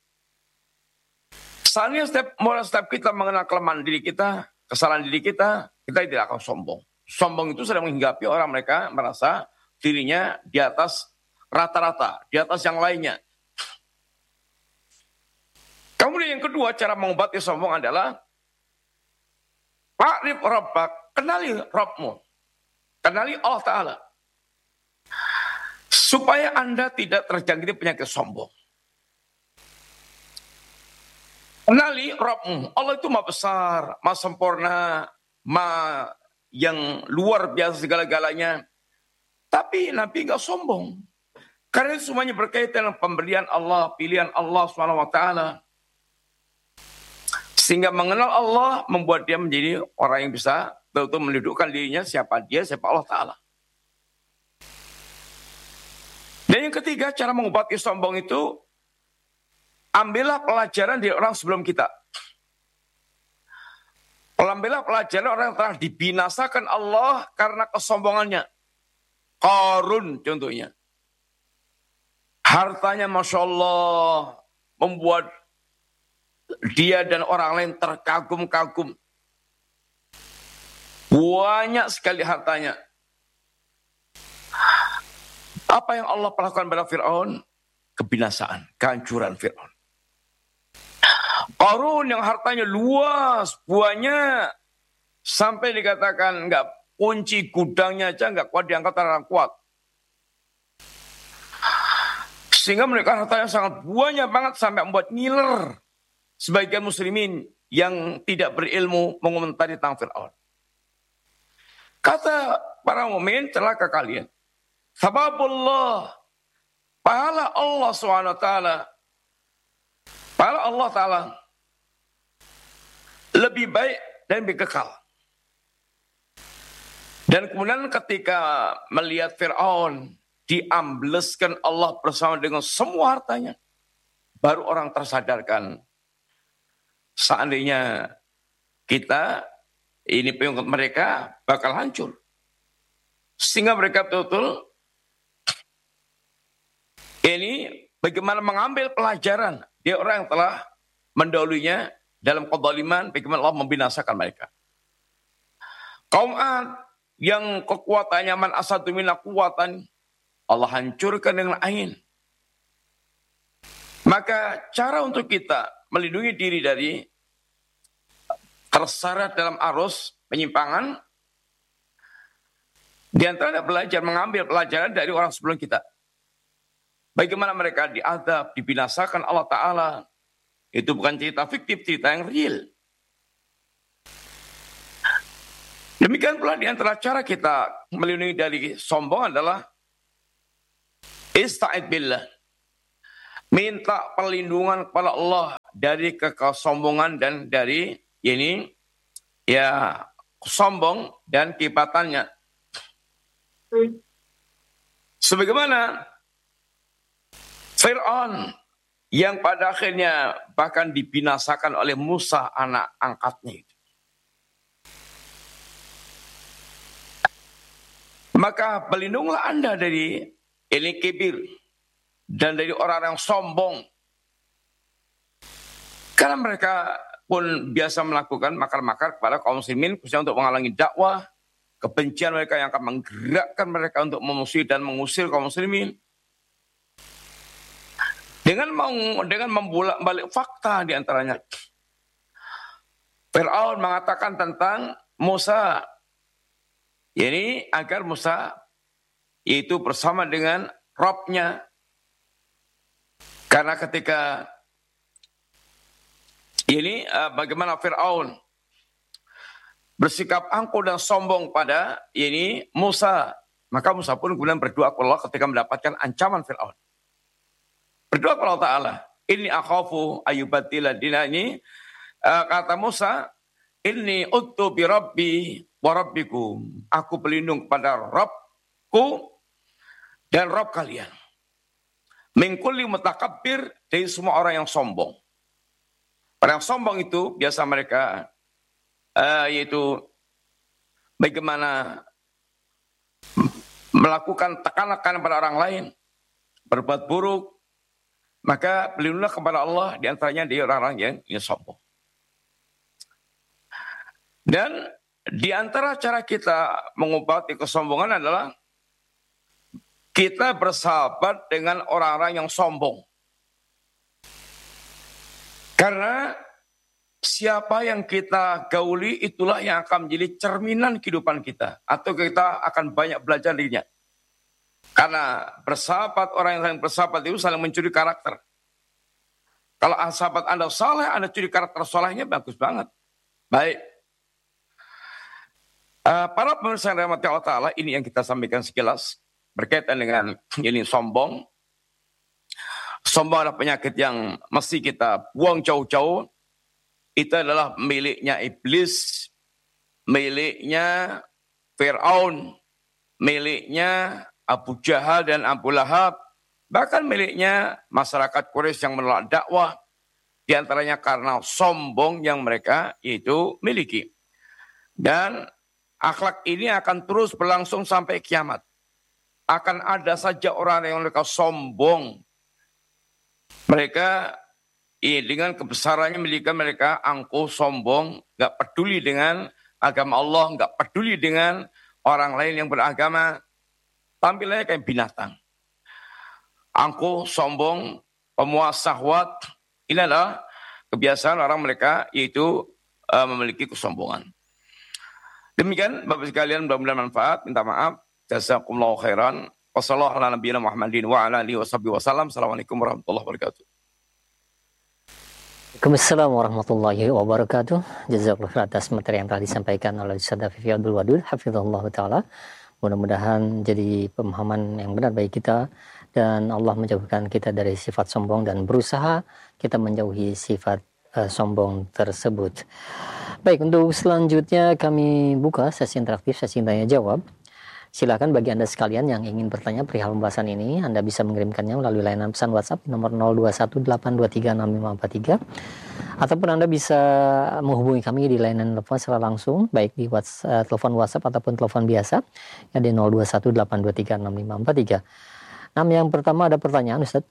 Soalnya setiap, mulai setiap kita mengenal kelemahan diri kita, kesalahan diri kita, kita tidak akan sombong. Sombong itu sedang menghinggapi orang mereka merasa dirinya di atas rata-rata, di atas yang lainnya. Kemudian yang kedua, cara mengobati sombong adalah Fa'rif Rabbak, kenali Rabbmu. Kenali Allah Ta'ala. Supaya Anda tidak terjangkit penyakit sombong. Kenali Rabbmu. Allah itu maha besar, maha sempurna, maha yang luar biasa segala-galanya. Tapi Nabi enggak sombong. Karena itu semuanya berkaitan dengan pemberian Allah, pilihan Allah subhanahu wa taala. Sehingga mengenal Allah membuat dia menjadi orang yang bisa betul-betul mendudukkan dirinya siapa dia, siapa Allah Ta'ala. Dan yang ketiga, cara mengobati sombong itu, ambillah pelajaran dari orang sebelum kita. Ambillah pelajaran orang yang telah dibinasakan Allah karena kesombongannya. Qarun contohnya. Hartanya Masya Allah membuat dia dan orang lain terkagum-kagum. Banyak sekali hartanya. Apa yang Allah perlakukan pada Fir'aun? Kebinasaan, kehancuran Fir'aun. Qarun yang hartanya luas, banyak. Sampai dikatakan enggak, kunci gudangnya aja enggak kuat diangkat orang kuat. Sehingga mereka hartanya sangat banyak banget sampai membuat ngiler sebagian muslimin yang tidak berilmu mengomentari tentang Fir'aun. Kata para mukmin, celaka kalian. Sababullah, pahala Allah subhanahu wa taala, pahala Allah Ta'ala lebih baik dan lebih kekal. Dan kemudian ketika melihat Fir'aun diambleskan Allah bersama dengan semua hartanya, baru orang tersadarkan. Seandainya kita, ini pengikut mereka bakal hancur. Sehingga mereka betul-betul ini bagaimana mengambil pelajaran dari orang yang telah mendahulunya dalam kezaliman, bagaimana Allah membinasakan mereka. Kaum Ad yang kekuatannya man asadu mina kuwatan, Allah hancurkan dengan ain. Maka cara untuk kita melindungi diri dari terseret dalam arus penyimpangan, di antara belajar mengambil pelajaran dari orang sebelum kita. Bagaimana mereka diazab, dibinasakan Allah Ta'ala. Itu bukan cerita fiktif, cerita yang real. Demikian pula di antara cara kita melindungi dari sombong adalah ista'id billah. Minta perlindungan kepada Allah dari kesombongan dan dari ini ya sombong dan kipatannya. Sebagaimana Fir'aun yang pada akhirnya bahkan dibinasakan oleh Musa anak angkatnya itu. Maka pelindunglah Anda dari ini kibir dan dari orang yang sombong. Karena mereka pun biasa melakukan makar-makar kepada kaum muslimin khususnya untuk menghalangi dakwah, kebencian mereka yang akan menggerakkan mereka untuk memusuhi dan mengusir kaum muslimin. Dengan mau dengan membolak-balik fakta di antaranya. Fir'aun mengatakan tentang Musa, ini agar Musa itu bersama dengan Robnya. Karena ketika ini uh, bagaimana Fir'aun bersikap angkuh dan sombong pada ini Musa, maka Musa pun kemudian berdoa kepada Allah ketika mendapatkan ancaman Fir'aun. Berdoa kepada Allah Ta'ala, ini akhafu ayyubaddila dina ini, uh, kata Musa, ini uttu bi rabbi wa rabbikum. Aku berlindung kepada Rabbku dan Rabb kalian. Min kulli mutakabbir, dari semua orang yang sombong. Orang yang sombong itu biasa mereka uh, yaitu bagaimana melakukan tekanan pada orang lain, berbuat buruk. Maka berlindunglah kepada Allah di antaranya dari orang-orang yang, yang sombong. Dan di antara cara kita mengobati kesombongan adalah kita bersahabat dengan orang-orang yang sombong. Karena siapa yang kita gauli itulah yang akan menjadi cerminan kehidupan kita. Atau kita akan banyak belajar dirinya. Karena bersahabat, orang yang saling bersahabat itu saling mencuri karakter. Kalau sahabat Anda saleh, Anda curi karakter salehnya, bagus banget. Baik. Uh, para pemirsa yang dirahmati Allah Ta'ala, ini yang kita sampaikan sekilas. Berkaitan dengan ini sombong. Sombong adalah penyakit yang mesti kita buang jauh-jauh. Itu adalah miliknya iblis, miliknya Fir'aun, miliknya Abu Jahal dan Abu Lahab, bahkan miliknya masyarakat Quraisy yang menolak dakwah, di antaranya karena sombong yang mereka itu miliki. Dan akhlak ini akan terus berlangsung sampai kiamat. Akan ada saja orang yang mereka sombong. Mereka ini dengan kebesarannya miliki mereka angkuh, sombong, gak peduli dengan agama Allah, gak peduli dengan orang lain yang beragama. Tampilnya kayak binatang. Angkuh, sombong, pemuas syahwat. Ini adalah kebiasaan orang mereka yaitu uh, memiliki kesombongan. Demikian Bapak sekalian, mudah-mudahan manfaat. Minta maaf. Jazakumullahu khairan. Wassalamualaikum warahmatullahi wabarakatuh. Waalaikumsalam warahmatullahi wabarakatuh. Jazakallahu khairan atas materi yang telah disampaikan oleh Ustaz Afifi Abdul Wadud, hafizahullah ta'ala. Mudah-mudahan jadi pemahaman yang benar bagi kita dan Allah menjauhkan kita dari sifat sombong dan berusaha kita menjauhi sifat uh, sombong tersebut. Baik, untuk selanjutnya kami buka sesi interaktif, sesi tanya jawab. Silakan bagi Anda sekalian yang ingin bertanya perihal pembahasan ini, Anda bisa mengirimkannya melalui layanan pesan WhatsApp nomor nol dua satu delapan dua tiga enam lima empat tiga, ataupun Anda bisa menghubungi kami di layanan telepon secara langsung, baik di WhatsApp, telepon WhatsApp ataupun telepon biasa, ya di nol dua satu delapan dua tiga enam lima empat tiga. Nah, yang pertama ada pertanyaan Ustaz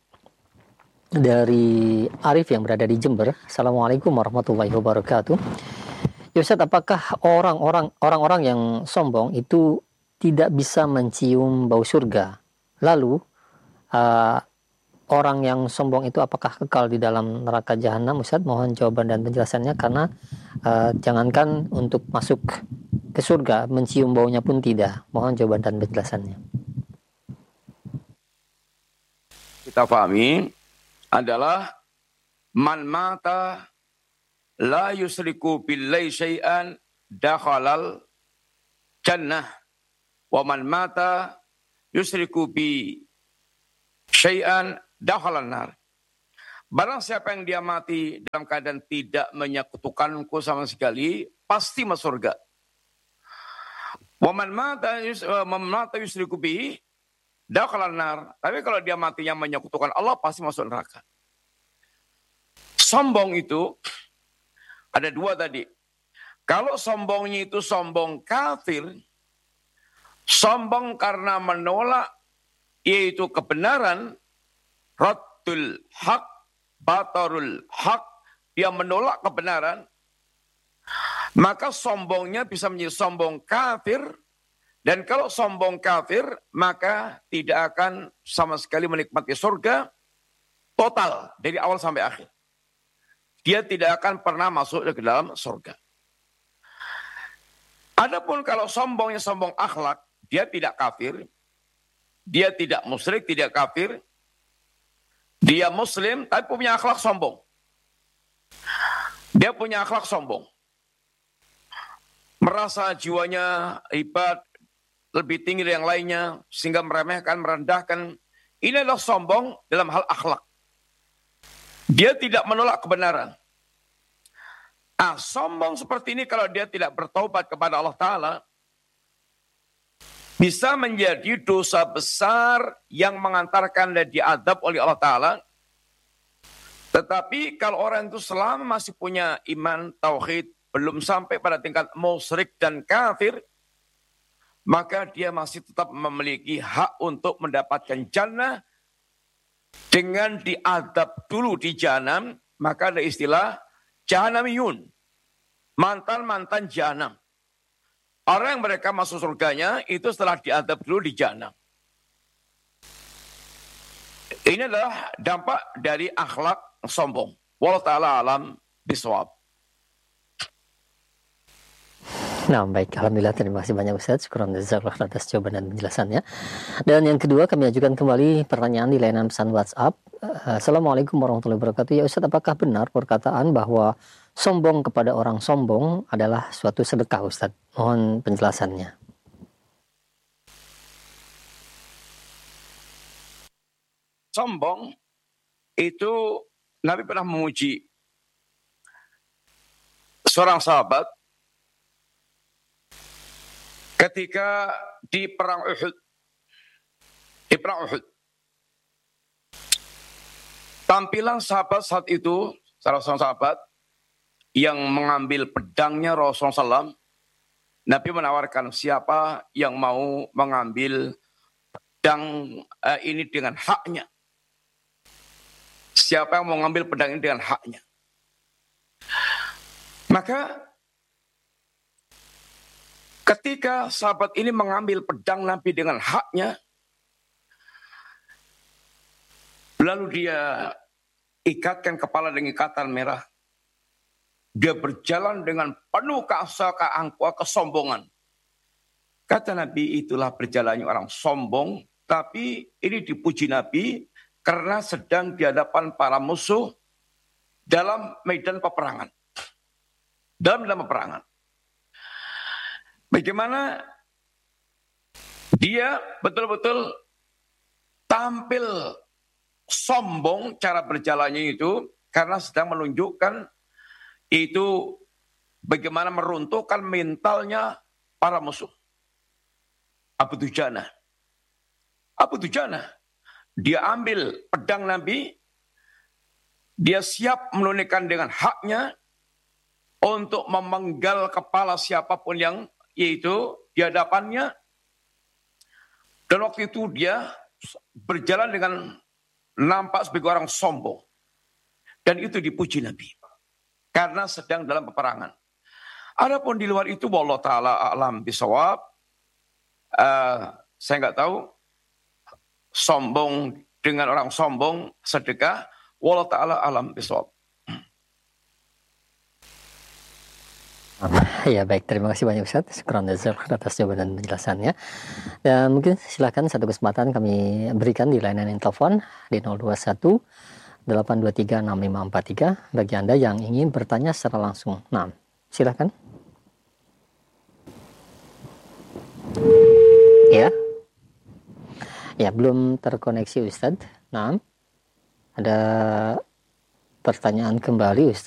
dari Arif yang berada di Jember. Assalamualaikum warahmatullahi wabarakatuh. Ya Ustaz, apakah orang-orang orang-orang yang sombong itu tidak bisa mencium bau surga? Lalu uh, orang yang sombong itu apakah kekal di dalam neraka jahanam? Ustaz, mohon jawaban dan penjelasannya, karena uh, jangankan untuk masuk ke surga, mencium baunya pun tidak. Mohon jawaban dan penjelasannya. Kita pahami adalah man mata la yusriku billahi syai'an dakhalal jannah wa man mata yusriku bi syai'an dakhalan nar. Barang siapa yang dia mati dalam keadaan tidak menyekutukanku sama sekali, pasti masuk surga. Wa man mata yus, uh, man mata yusriku bi dakhalan nar. Tapi kalau dia matinya menyekutukan Allah, pasti masuk neraka. Sombong itu ada dua tadi. Kalau sombongnya itu sombong kafir, sombong karena menolak yaitu kebenaran, raddul haq, batarul haq, dia menolak kebenaran, maka sombongnya bisa menjadi sombong kafir. Dan kalau sombong kafir, maka tidak akan sama sekali menikmati surga total dari awal sampai akhir. Dia tidak akan pernah masuk ke dalam surga. Adapun kalau sombongnya sombong akhlak, dia tidak kafir, dia tidak musyrik, tidak kafir, dia muslim tapi punya akhlak sombong. Dia punya akhlak sombong. Merasa jiwanya hebat, lebih tinggi dari yang lainnya, sehingga meremehkan, merendahkan. Ini adalah sombong dalam hal akhlak. Dia tidak menolak kebenaran. Ah, sombong seperti ini kalau dia tidak bertaubat kepada Allah Ta'ala, bisa menjadi dosa besar yang mengantarkan dia diadab oleh Allah Ta'ala. Tetapi kalau orang itu selama masih punya iman, tauhid, belum sampai pada tingkat musyrik dan kafir, maka dia masih tetap memiliki hak untuk mendapatkan jannah dengan diadab dulu di jahanam. Maka ada istilah jahanamiyun, mantan-mantan jahanam. Orang yang mereka masuk surganya itu setelah diadab dulu di jahanam. Ini adalah dampak dari akhlak sombong. Wallahu ta'ala alam bisawab. Nah, baik. Alhamdulillah, terima kasih banyak Ustaz. Syukran jazakallah atas jawaban dan penjelasannya. Dan yang kedua, kami ajukan kembali pertanyaan di layanan pesan WhatsApp. Assalamualaikum warahmatullahi wabarakatuh. Ya Ustaz, apakah benar perkataan bahwa sombong kepada orang sombong adalah suatu sedekah Ustaz? Mohon penjelasannya. Sombong itu Nabi pernah memuji seorang sahabat ketika di perang Uhud. Di perang Uhud. Tampilan sahabat saat itu, salah seorang sahabat yang mengambil pedangnya Rasulullah shallallahu alaihi wasallam, Nabi menawarkan siapa yang mau mengambil pedang uh, ini dengan haknya. Siapa yang mau mengambil pedang ini dengan haknya. Maka ketika sahabat ini mengambil pedang Nabi dengan haknya, lalu dia ikatkan kepala dengan ikatan merah. Dia berjalan dengan penuh keasakaan, kesombongan. Kata Nabi, itulah berjalannya orang sombong, tapi ini dipuji Nabi karena sedang di hadapan para musuh dalam medan peperangan. Dalam medan peperangan. Bagaimana dia betul-betul tampil sombong cara berjalannya itu karena sedang menunjukkan itu bagaimana meruntuhkan mentalnya para musuh. Abu Dujana. Abu Dujana. Dia ambil pedang Nabi. Dia siap menunaikan dengan haknya untuk memenggal kepala siapapun yang yaitu di hadapannya. Dan waktu itu dia berjalan dengan nampak sebagai orang sombong. Dan itu dipuji Nabi. Karena sedang dalam peperangan. Adapun di luar itu, wallahu ta'ala a'lam bisawab. Uh, saya nggak tahu. Sombong dengan orang sombong sedekah. Wallahu ta'ala a'lam bisawab. Ya baik, terima kasih banyak Ustaz. Syukran atas jawaban dan penjelasannya. Dan mungkin silakan satu kesempatan kami berikan di layanan telepon di nol dua satu delapan dua tiga enam lima empat tiga bagi Anda yang ingin bertanya secara langsung. Nah, silakan. Ya. Ya, belum terkoneksi Ustadz. Nah, ada pertanyaan kembali Ustadz.